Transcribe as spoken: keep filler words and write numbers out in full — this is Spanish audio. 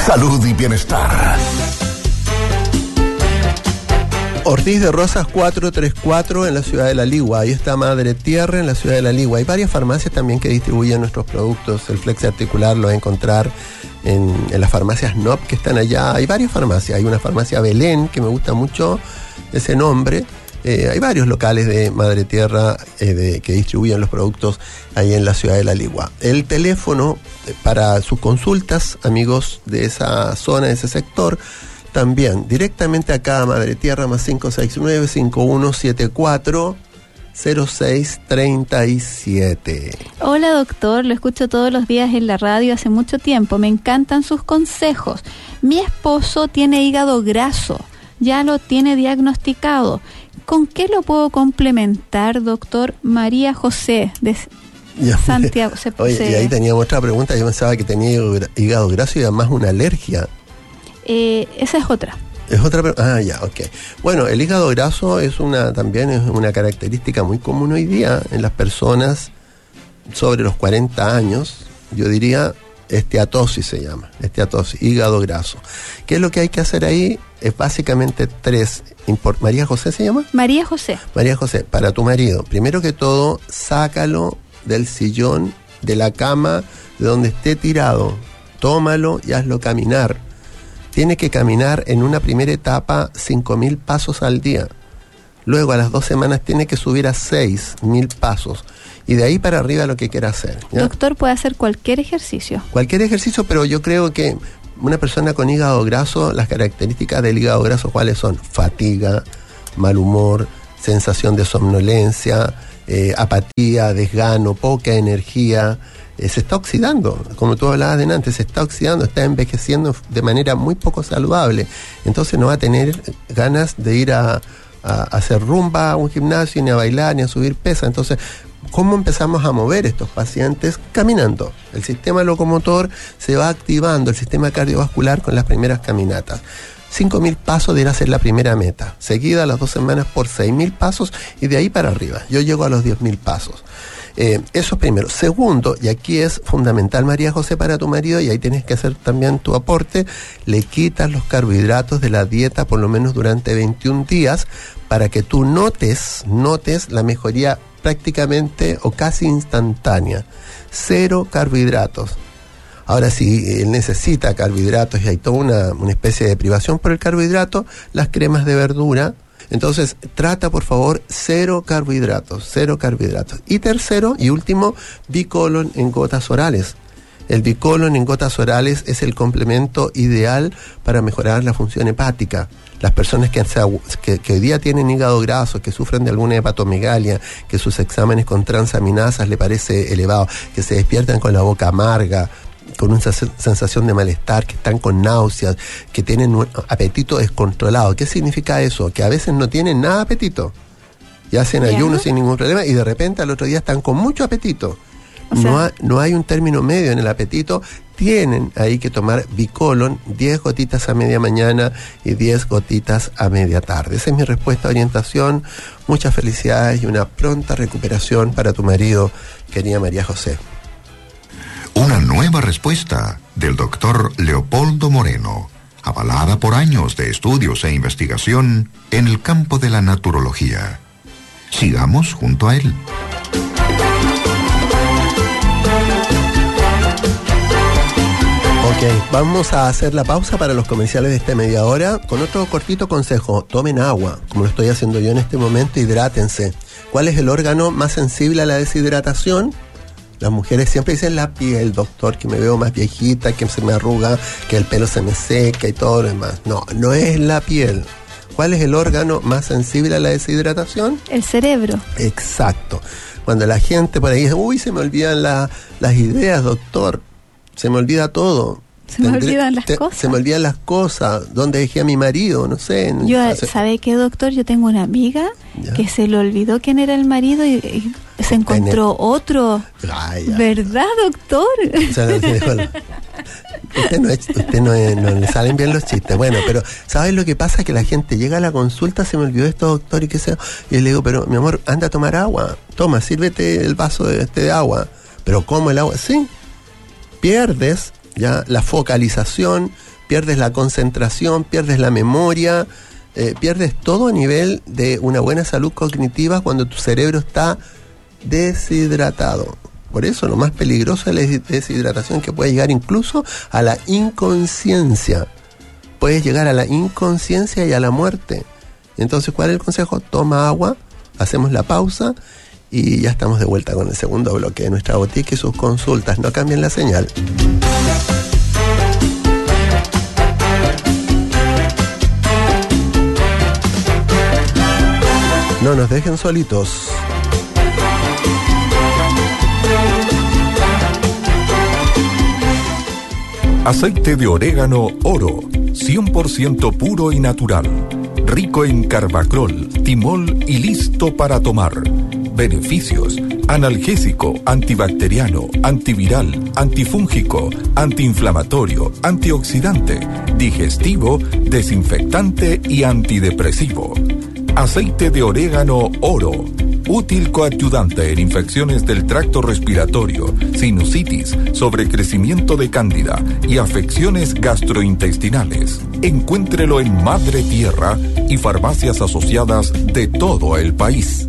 salud y bienestar. Ortiz de Rosas cuatrocientos treinta y cuatro en la ciudad de La Ligua. Ahí está Madre Tierra en la ciudad de La Ligua. Hay varias farmacias también que distribuyen nuestros productos. El Flex Articular lo va a encontrar en, en las farmacias N O P que están allá. Hay varias farmacias. Hay una farmacia Belén que me gusta mucho ese nombre. Eh, hay varios locales de Madre Tierra eh, de, que distribuyen los productos ahí en la ciudad de La Ligua. El teléfono eh, para sus consultas, amigos de esa zona, de ese sector, también, directamente acá a Madre Tierra, más cinco seis nueve, cinco uno siete cuatro, cero seis tres siete. Hola doctor, lo escucho todos los días en la radio hace mucho tiempo, me encantan sus consejos. Mi esposo tiene hígado graso, ya lo tiene diagnosticado. ¿Con qué lo puedo complementar, doctor? María José, de ya, Santiago. Se, oye, se... y ahí teníamos otra pregunta, yo pensaba que tenía hígado graso y además una alergia. Eh, esa es otra. Es otra pregunta. Ah, ya, ok. Bueno, el hígado graso es una también es una característica muy común hoy día en las personas sobre los cuarenta años. Yo diría esteatosis se llama, esteatosis, hígado graso. ¿Qué es lo que hay que hacer ahí? Es básicamente tres. Import- ¿María José se llama? María José. María José, para tu marido, primero que todo, sácalo del sillón, de la cama, de donde esté tirado. Tómalo y hazlo caminar. Tiene que caminar en una primera etapa cinco mil pasos al día. Luego a las dos semanas tiene que subir a seis mil pasos. Y de ahí para arriba lo que quiera hacer, ¿ya? Doctor, puede hacer cualquier ejercicio. Cualquier ejercicio, pero yo creo que una persona con hígado graso, las características del hígado graso, ¿cuáles son? Fatiga, mal humor, sensación de somnolencia, eh, apatía, desgano, poca energía. Se está oxidando, como tú hablabas de antes, se está oxidando, está envejeciendo de manera muy poco saludable. Entonces no va a tener ganas de ir a, a, a hacer rumba a un gimnasio, ni a bailar, ni a subir pesas. Entonces, ¿cómo empezamos a mover estos pacientes? Caminando. El sistema locomotor se va activando, el sistema cardiovascular con las primeras caminatas. cinco mil pasos deberá ser la primera meta, seguida a las dos semanas por seis mil pasos y de ahí para arriba. Yo llego a los diez mil pasos. Eh, eso es primero. Segundo, y aquí es fundamental, María José, para tu marido, y ahí tienes que hacer también tu aporte, le quitas los carbohidratos de la dieta por lo menos durante veintiún días para que tú notes, notes la mejoría prácticamente o casi instantánea. Cero carbohidratos. Ahora, si él necesita carbohidratos y hay toda una, una especie de privación por el carbohidrato, las cremas de verdura. Entonces, trata por favor cero carbohidratos, cero carbohidratos. Y tercero y último, Bicolon en gotas orales. El Bicolon en gotas orales es el complemento ideal para mejorar la función hepática. Las personas que, que, que hoy día tienen hígado graso, que sufren de alguna hepatomegalia, que sus exámenes con transaminasas le parece elevado, que se despiertan con la boca amarga, con una sensación de malestar, que están con náuseas, que tienen un apetito descontrolado. ¿Qué significa eso? Que a veces no tienen nada de apetito y hacen yeah. ayuno sin ningún problema y de repente al otro día están con mucho apetito. O sea, no, ha, no hay un término medio en el apetito. Tienen ahí que tomar Bicolon, diez gotitas a media mañana y diez gotitas a media tarde. Esa es mi respuesta a orientación. Muchas felicidades y una pronta recuperación para tu marido, querida María José. Una nueva respuesta del doctor Leopoldo Moreno, avalada por años de estudios e investigación en el campo de la naturología. Sigamos junto a él. Ok, vamos a hacer la pausa para los comerciales de esta media hora con otro cortito consejo. Tomen agua, como lo estoy haciendo yo en este momento, hidrátense. ¿Cuál es el órgano más sensible a la deshidratación? Las mujeres siempre dicen la piel, doctor, que me veo más viejita, que se me arruga, que el pelo se me seca y todo lo demás. No, no es la piel. ¿Cuál es el órgano más sensible a la deshidratación? El cerebro. Exacto. Cuando la gente por ahí dice, uy, se me olvidan la, las ideas, doctor, se me olvida todo. Se me Tendré, olvidan las te, cosas. Se me olvidan las cosas. ¿Dónde dejé a mi marido? No sé. Yo, hace... ¿sabe qué, doctor? Yo tengo una amiga ¿Ya? que se le olvidó quién era el marido y, y se encontró en el... otro. Ay, ¿verdad, doctor? O sea, no, usted no, es, usted no, es, no le salen bien los chistes. Bueno, pero ¿sabes lo que pasa? Que la gente llega a la consulta, se me olvidó esto, doctor, y qué sé. Y yo le digo, pero mi amor, anda a tomar agua. Toma, sírvete el vaso de, este de agua. ¿Pero cómo el agua? Sí. Pierdes ya la focalización, pierdes la concentración, pierdes la memoria, eh, pierdes todo a nivel de una buena salud cognitiva cuando tu cerebro está deshidratado. Por eso lo más peligroso es la deshidratación, que puede llegar incluso a la inconsciencia. Puedes llegar a la inconsciencia y a la muerte. Entonces, ¿cuál es el consejo? Toma agua, hacemos la pausa y ya estamos de vuelta con el segundo bloque de nuestra botica y sus consultas. No cambien la señal. No nos dejen solitos. Aceite de orégano Oro, cien por ciento puro y natural. Rico en carbacrol, timol y listo para tomar. Beneficios: analgésico, antibacteriano, antiviral, antifúngico, antiinflamatorio, antioxidante, digestivo, desinfectante y antidepresivo. Aceite de orégano Oro, útil coadyuvante en infecciones del tracto respiratorio, sinusitis, sobrecrecimiento de cándida y afecciones gastrointestinales. Encuéntrelo en Madre Tierra y farmacias asociadas de todo el país.